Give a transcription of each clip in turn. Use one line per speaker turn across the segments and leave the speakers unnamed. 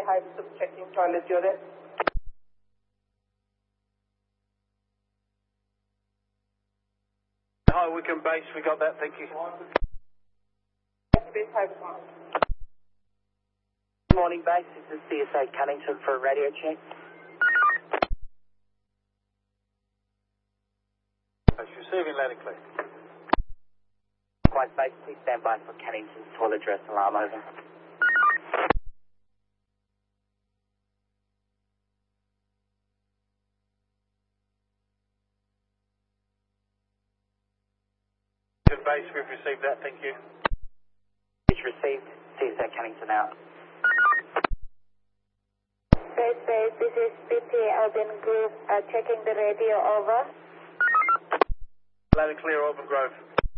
Hive Soup checking toilet, you're there?
Hi, Wickham Base, we got that, thank you.
Base Hive Soup.
Good morning, Base. This is CSA Cunnington for a radio check.
Base receiving loud and clear.
Quite Base, please stand by for Cunnington's toilet dress alarm, over.
Base, we've received that, thank you.
It's received. CSA Cunnington out.
Base, this is PTA Albion Group checking the radio, over.
Loud and clear, Auburn Grove.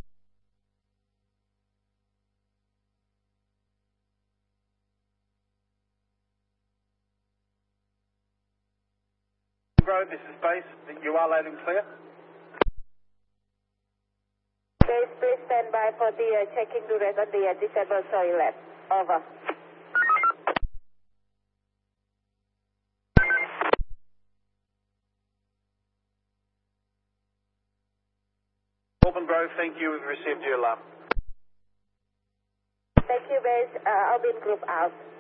Grove, this is Base. You are loud and clear.
Base, please stand by for the checking the rest on the disabled toilet, over.
Auburn Grove, thank you. We've received your alarm.
Thank you, Base. Albion Group out.